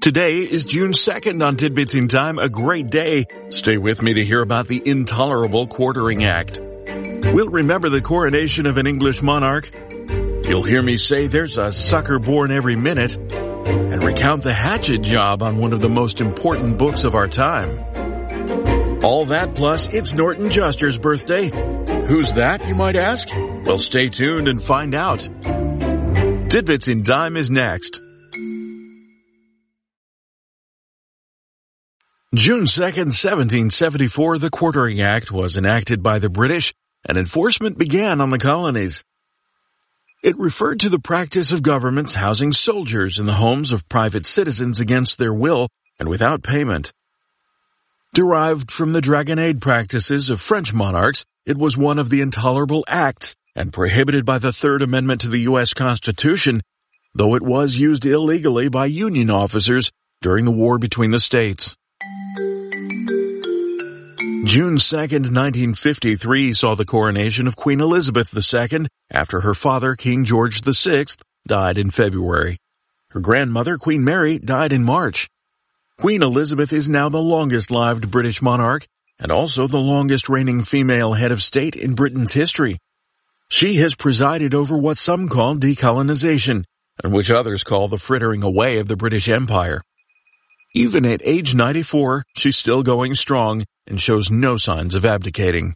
Today is June 2nd on Tidbits in Time, a great day. Stay with me to hear about the intolerable Quartering Act. We'll remember the coronation of an English monarch. You'll hear me say there's a sucker born every minute, and recount the hatchet job on one of the most important books of our time. All that plus it's Norton Juster's birthday. Who's that, you might ask? Well, stay tuned and find out. Tidbits in Time is next. June 2nd, 1774, the Quartering Act was enacted by the British, and enforcement began on the colonies. It referred to the practice of governments housing soldiers in the homes of private citizens against their will and without payment. Derived from the dragonnade practices of French monarchs, it was one of the intolerable acts and prohibited by the Third Amendment to the U.S. Constitution, though it was used illegally by Union officers during the war between the states. June 2nd, 1953 saw the coronation of Queen Elizabeth II after her father, King George VI, died in February. Her grandmother, Queen Mary, died in March. Queen Elizabeth is now the longest-lived British monarch and also the longest-reigning female head of state in Britain's history. She has presided over what some call decolonization, and which others call the frittering away of the British Empire. Even at age 94, she's still going strong and shows no signs of abdicating.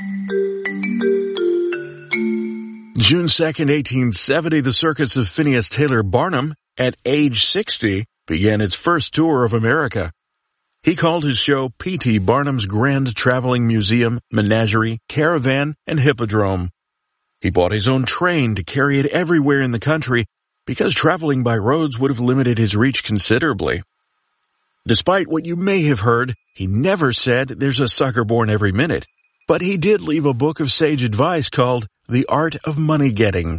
June 2nd, 1870, the circus of Phineas Taylor Barnum, at age 60, began its first tour of America. He called his show P.T. Barnum's Grand Traveling Museum, Menagerie, Caravan, and Hippodrome. He bought his own train to carry it everywhere in the country because traveling by roads would have limited his reach considerably. Despite what you may have heard, he never said there's a sucker born every minute, but he did leave a book of sage advice called The Art of Money Getting.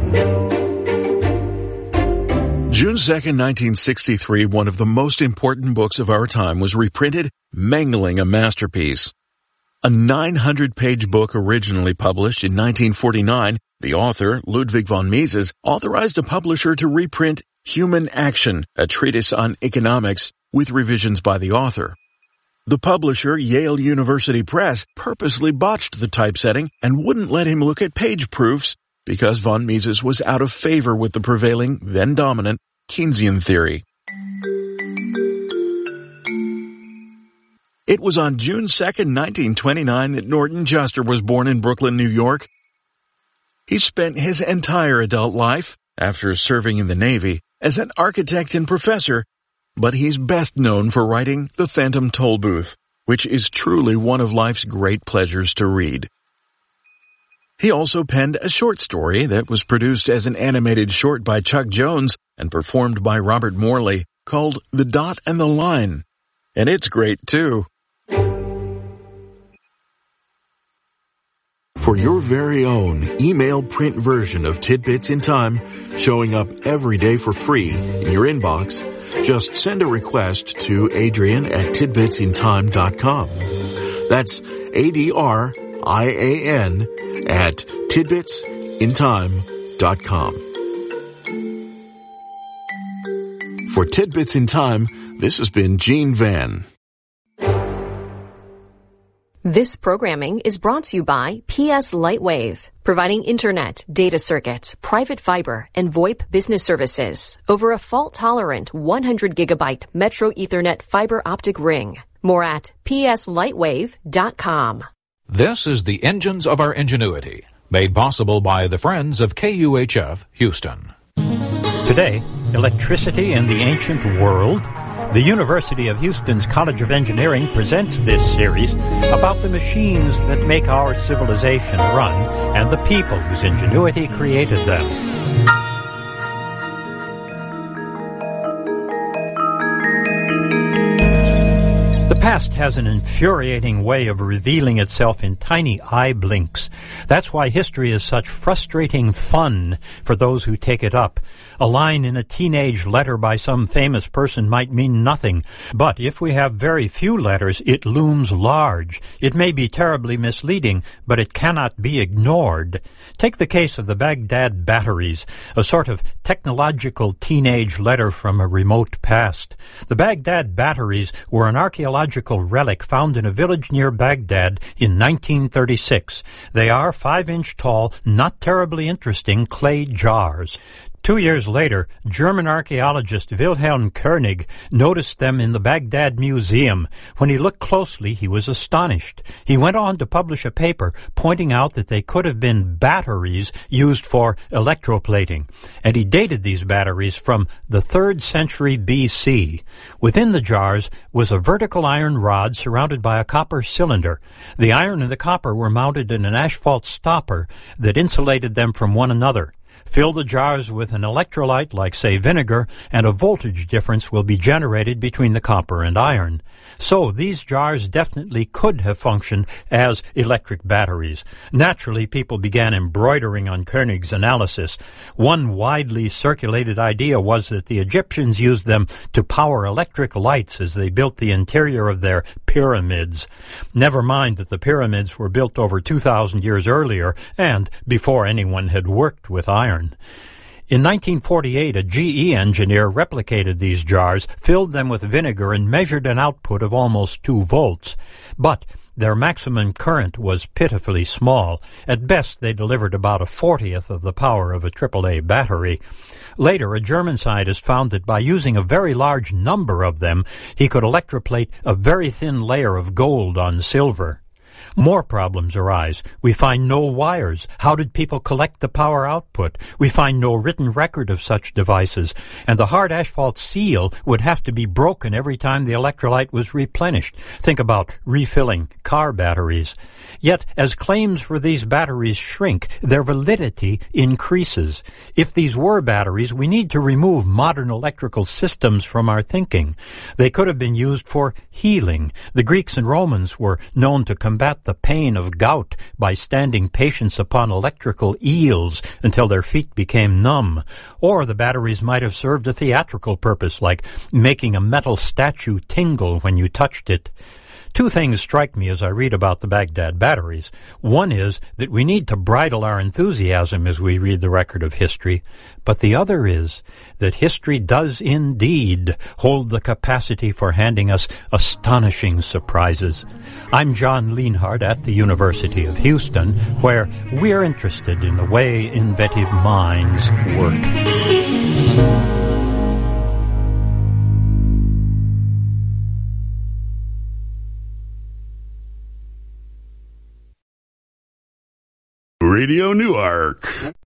June 2nd, 1963, one of the most important books of our time was reprinted, mangling a masterpiece. A 900-page book originally published in 1949, the author, Ludwig von Mises, authorized a publisher to reprint Human Action, a treatise on economics, with revisions by the author. The publisher, Yale University Press, purposely botched the typesetting and wouldn't let him look at page proofs because von Mises was out of favor with the prevailing, then dominant, Keynesian theory. It was on June 2nd, 1929 that Norton Juster was born in Brooklyn, New York. He spent his entire adult life, after serving in the Navy, as an architect and professor, but he's best known for writing The Phantom Tollbooth, which is truly one of life's great pleasures to read. He also penned a short story that was produced as an animated short by Chuck Jones and performed by Robert Morley called The Dot and the Line. And it's great, too. For your very own email print version of Tidbits in Time, showing up every day for free in your inbox, just send a request to Adrian@tidbitsintime.com. That's ADRIAN at tidbitsintime.com. For Tidbits in Time, this has been Gene Van. This programming is brought to you by PS Lightwave, providing internet, data circuits, private fiber, and VoIP business services over a fault-tolerant 100-gigabyte Metro Ethernet fiber optic ring. More at pslightwave.com. This is the Engines of Our Ingenuity, made possible by the friends of KUHF Houston. Today, electricity in the ancient world. The University of Houston's College of Engineering presents this series about the machines that make our civilization run and the people whose ingenuity created them. The past has an infuriating way of revealing itself in tiny eye blinks. That's why history is such frustrating fun for those who take it up. A line in a teenage letter by some famous person might mean nothing, but if we have very few letters, it looms large. It may be terribly misleading, but it cannot be ignored. Take the case of the Baghdad batteries, a sort of technological teenage letter from a remote past. The Baghdad batteries were an archaeological relic found in a village near Baghdad in 1936. They are 5-inch tall, not terribly interesting clay jars. 2 years later, German archaeologist Wilhelm Koenig noticed them in the Baghdad Museum. When he looked closely, he was astonished. He went on to publish a paper pointing out that they could have been batteries used for electroplating, and he dated these batteries from the 3rd century BC. Within the jars was a vertical iron rod surrounded by a copper cylinder. The iron and the copper were mounted in an asphalt stopper that insulated them from one another. Fill the jars with an electrolyte like, say, vinegar, and a voltage difference will be generated between the copper and iron. So these jars definitely could have functioned as electric batteries. Naturally, people began embroidering on Koenig's analysis. One widely circulated idea was that the Egyptians used them to power electric lights as they built the interior of their pyramids. Never mind that the pyramids were built over 2,000 years earlier and before anyone had worked with iron. In 1948, a GE engineer replicated these jars, filled them with vinegar, and measured an output of almost 2 volts. But their maximum current was pitifully small. At best, they delivered about 1/40th of the power of a AAA battery. Later, a German scientist found that by using a very large number of them, he could electroplate a very thin layer of gold on silver. More problems arise. We find no wires. How did people collect the power output? We find no written record of such devices, and the hard asphalt seal would have to be broken every time the electrolyte was replenished. Think about refilling car batteries. Yet, as claims for these batteries shrink, their validity increases. If these were batteries, we need to remove modern electrical systems from our thinking. They could have been used for healing. The Greeks and Romans were known to combat the pain of gout by standing patients upon electrical eels until their feet became numb. Or the batteries might have served a theatrical purpose, like making a metal statue tingle when you touched it. 2 things strike me as I read about the Baghdad batteries. One is that we need to bridle our enthusiasm as we read the record of history, but the other is that history does indeed hold the capacity for handing us astonishing surprises. I'm John Lienhardt at the University of Houston, where we're interested in the way inventive minds work. Radio Newark.